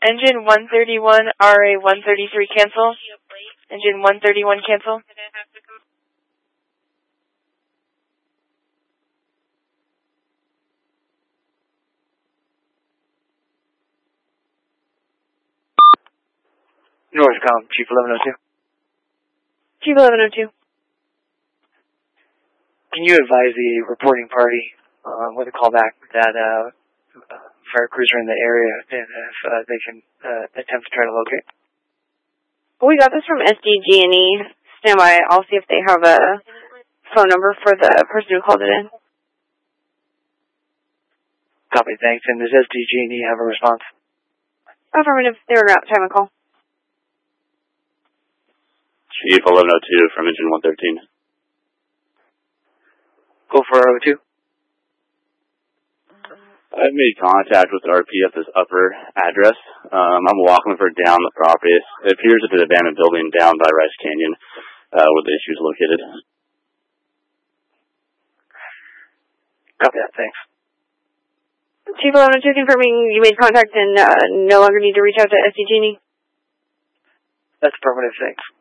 Engine 131, RA 133 cancel. Engine 131 cancel. Northcom, Chief 1102. Chief 1102. Can you advise the reporting party with a callback that fire crews are in the area and if they can attempt to try to locate? We got this from SDG&E. Stand by. I'll see if they have a phone number for the person who called it in. Copy, thanks. And does SDG&E have a response? Affirmative. They were about to time a call. Chief 1102 from Engine 113. Go for 02. I've made contact with the RP at this upper address. I'm walking her down the property. It appears it's an abandoned building down by Rice Canyon, where the issue is located. Copy that, thanks. Chief 1102 confirming you made contact and no longer need to reach out to SDG&E. That's affirmative, thanks.